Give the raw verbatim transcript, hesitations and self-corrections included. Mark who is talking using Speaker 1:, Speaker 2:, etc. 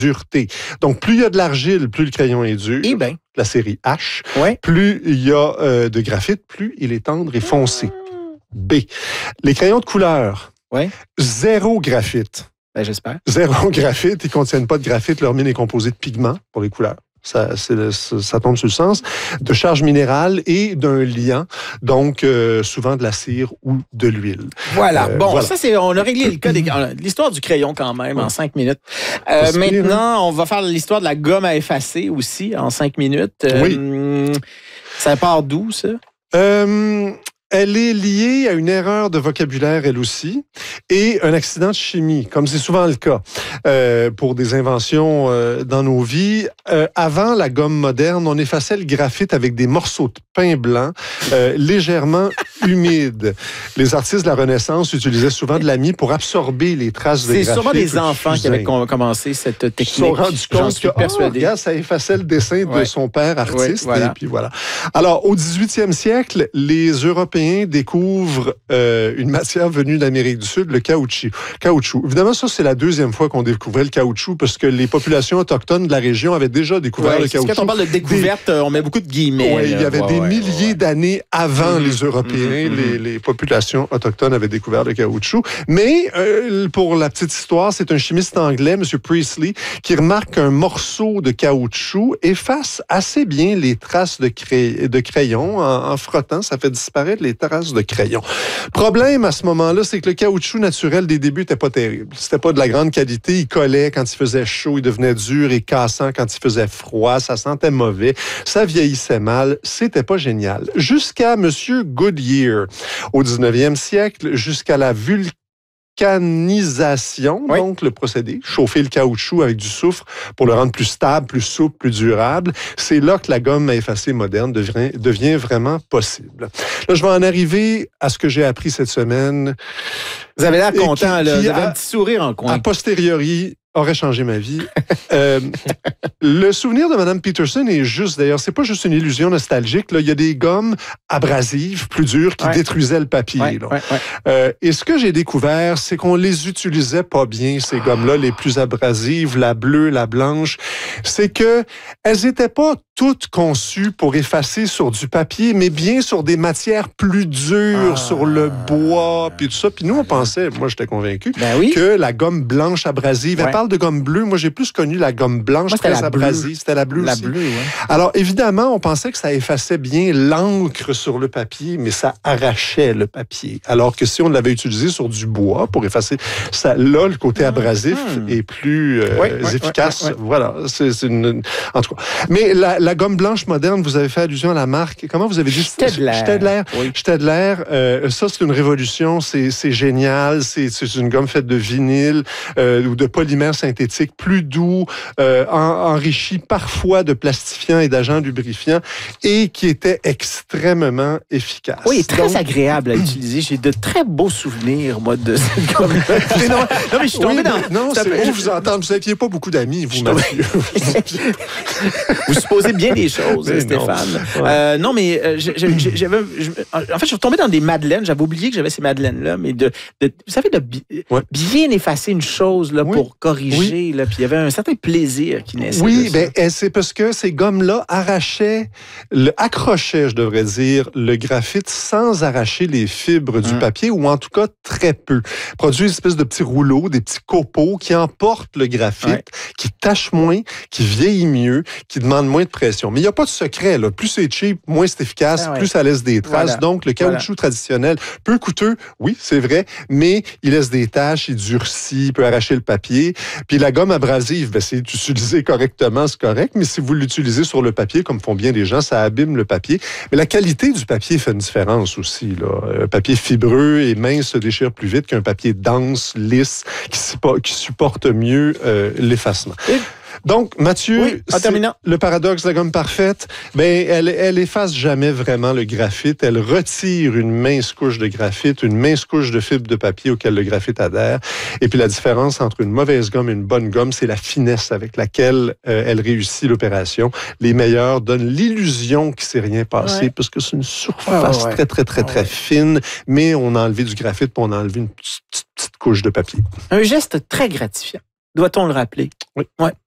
Speaker 1: dureté. Donc, plus il y a de l'argile, plus le crayon est dur.
Speaker 2: Eh bien.
Speaker 1: La série H.
Speaker 2: Ouais.
Speaker 1: Plus il y a euh, de graphite, plus il est tendre et foncé. B. Les crayons de couleur.
Speaker 2: Ouais.
Speaker 1: Zéro graphite.
Speaker 2: Ben, j'espère.
Speaker 1: Zéro graphite. Ils ne contiennent pas de graphite. Leur mine est composée de pigments pour les couleurs. Ça, c'est le, ça tombe sur le sens, de charge minérale et d'un liant, donc euh, souvent de la cire ou de l'huile.
Speaker 2: Voilà.
Speaker 1: Euh,
Speaker 2: bon,
Speaker 1: voilà.
Speaker 2: ça, c'est, on a réglé le cas des, l'histoire du crayon quand même en cinq minutes. Euh,
Speaker 1: Pas si pire,
Speaker 2: maintenant,
Speaker 1: hein?
Speaker 2: on va faire l'histoire de la gomme à effacer aussi en cinq minutes.
Speaker 1: Oui.
Speaker 2: Euh, ça part d'où, ça?
Speaker 1: Euh, elle est liée à une erreur de vocabulaire, elle aussi, et un accident de chimie, comme c'est souvent le cas euh, pour des inventions euh, dans nos vies. Euh, avant la gomme moderne, on effaçait le graphite avec des morceaux de pain blanc euh, légèrement humides. Les artistes de la Renaissance utilisaient souvent de l'ami pour absorber les traces de
Speaker 2: C'est
Speaker 1: graphite.
Speaker 2: sûrement des
Speaker 1: ou
Speaker 2: enfants qui
Speaker 1: fusain.
Speaker 2: avaient com- commencé cette technique.
Speaker 1: Ils se sont rendus
Speaker 2: J'en
Speaker 1: compte
Speaker 2: suis
Speaker 1: que,
Speaker 2: persuadé.
Speaker 1: oh, regarde, ça effaçait le dessin
Speaker 2: Ouais.
Speaker 1: de son père artiste.
Speaker 2: Ouais, voilà.
Speaker 1: Et puis voilà. Alors, au dix-huitième siècle, les Européens découvrent euh, une matière venue d'Amérique du Sud, le caoutchouc. caoutchouc. Évidemment, ça, c'est la deuxième fois qu'on découvrait le caoutchouc parce que les populations autochtones de la région avaient déjà découvert
Speaker 2: Ouais,
Speaker 1: le caoutchouc.
Speaker 2: quand on parle de découverte, des... on met beaucoup de guillemets.
Speaker 1: Oui, il y avait
Speaker 2: ouais,
Speaker 1: des
Speaker 2: ouais,
Speaker 1: milliers
Speaker 2: ouais.
Speaker 1: d'années avant
Speaker 2: mmh,
Speaker 1: les Européens,
Speaker 2: mmh,
Speaker 1: les, les populations autochtones avaient découvert le caoutchouc. Mais euh, pour la petite histoire, c'est un chimiste anglais, M. Priestley, qui remarque qu'un morceau de caoutchouc efface assez bien les traces de, cray- de crayon en, en frottant. Ça fait disparaître les traces de crayon. Problème à ce moment-là, c'est que le caoutchouc naturel des débuts n'était pas terrible. C'était pas de la grande qualité. Il collait quand il faisait chaud, il devenait dur et cassant quand il faisait froid. Ça sentait mauvais. Ça vieillissait mal. C'était pas génial. Jusqu'à M. Goodyear, au dix-neuvième siècle, jusqu'à la vulcanisation,
Speaker 2: oui.
Speaker 1: donc le procédé, chauffer le caoutchouc avec du soufre pour le rendre plus stable, plus souple, plus durable. C'est là que la gomme à effacer moderne devient, devient vraiment possible. Là, je vais en arriver à ce que j'ai appris cette semaine.
Speaker 2: Vous avez l'air content,
Speaker 1: qui,
Speaker 2: là.
Speaker 1: Qui
Speaker 2: Vous avez
Speaker 1: a,
Speaker 2: un petit sourire en coin.
Speaker 1: A posteriori, aurait changé ma vie. euh, le souvenir de Mme Peterson est juste, d'ailleurs, c'est pas juste une illusion nostalgique. Là. Il y a des gommes abrasives, plus dures, qui
Speaker 2: ouais.
Speaker 1: détruisaient le papier.
Speaker 2: Ouais,
Speaker 1: là.
Speaker 2: ouais, ouais.
Speaker 1: Euh, et ce que j'ai découvert, c'est qu'on les utilisait pas bien, ces gommes-là, les plus abrasives, la bleue, la blanche. C'est que elles étaient pas toutes conçues pour effacer sur du papier, mais bien sur des matières plus dures, ah. sur le bois, puis tout ça. Puis nous, on pensait, moi j'étais convaincu,
Speaker 2: ben oui.
Speaker 1: que la gomme blanche abrasive, ouais. elle parle de gomme bleue. Moi, j'ai plus connu la gomme blanche, moi, très abrasive. C'était la bleue
Speaker 2: la
Speaker 1: aussi.
Speaker 2: Bleue, ouais.
Speaker 1: Alors, évidemment, on pensait que ça effaçait bien l'encre sur le papier, mais ça arrachait le papier. Alors que si on l'avait utilisé sur du bois pour effacer, ça, là, le côté abrasif mmh. est plus euh, ouais, ouais, efficace. Ouais, ouais, ouais. Voilà. C'est, c'est une... En tout cas. Mais la, la gomme blanche moderne, vous avez fait allusion à la marque. Comment vous avez dit?
Speaker 2: Staedtler.
Speaker 1: Staedtler.
Speaker 2: Oui.
Speaker 1: Staedtler. Euh, ça, c'est une révolution. C'est, c'est génial. C'est, c'est une gomme faite de vinyle euh, ou de polymère synthétique, plus doux, euh, en, enrichi parfois de plastifiants et d'agents lubrifiants et qui était extrêmement efficace.
Speaker 2: Oui, très
Speaker 1: Donc,
Speaker 2: agréable à utiliser. J'ai de très beaux souvenirs, moi, de cette gomme-là. non, non, mais je suis tombé
Speaker 1: oui,
Speaker 2: dans...
Speaker 1: Non, c'est beau vous entendre. Vous n'aviez pas beaucoup d'amis, vous, Mathieu.
Speaker 2: Vous supposez bien des choses, mais Stéphane. Non, ouais. euh, non mais euh, j'avais... Je, en fait, je suis tombé dans des madeleines. J'avais oublié que j'avais ces madeleines-là, mais de, de vous savez, de bi- ouais. bien effacer une chose là, oui. pour corriger. Oui. Là, puis il y avait un certain plaisir qui naissait.
Speaker 1: Oui, ben, c'est parce que ces gommes-là arrachaient, le, accrochaient, je devrais dire, le graphite sans arracher les fibres du hum. papier, ou en tout cas très peu. Produisent une espèce de petits rouleaux, des petits copeaux qui emportent le graphite, ouais. qui tâchent moins, qui vieillit mieux, qui demandent moins de pression. Mais il n'y a pas de secret. Là. Plus c'est cheap, moins c'est efficace, ah ouais. plus ça laisse des traces. Voilà. Donc, le caoutchouc voilà. traditionnel, peu coûteux, oui, c'est vrai, mais il laisse des taches, il durcit, il peut arracher le papier. Puis la gomme abrasive, ben, c'est utilisé correctement, c'est correct, mais si vous l'utilisez sur le papier, comme font bien les gens, ça abîme le papier. Mais la qualité du papier fait une différence aussi. Là. Un papier fibreux et mince se déchire plus vite qu'un papier dense, lisse, qui, qui supporte mieux euh, l'effacement. Et donc, Mathieu,
Speaker 2: oui, en terminant.
Speaker 1: Le paradoxe de la gomme parfaite, ben, elle, elle efface jamais vraiment le graphite. Elle retire une mince couche de graphite, une mince couche de fibre de papier auquel le graphite adhère. Et puis, la différence entre une mauvaise gomme et une bonne gomme, c'est la finesse avec laquelle euh, elle réussit l'opération. Les meilleurs donnent l'illusion qu'il ne s'est rien passé, ouais. parce que c'est une surface ouais, ouais. très, très, très, très ouais. fine, mais on a enlevé du graphite puis on a enlevé une petite, petite couche de papier.
Speaker 2: Un geste très gratifiant. Doit-on le rappeler?
Speaker 1: Oui.
Speaker 2: Ouais.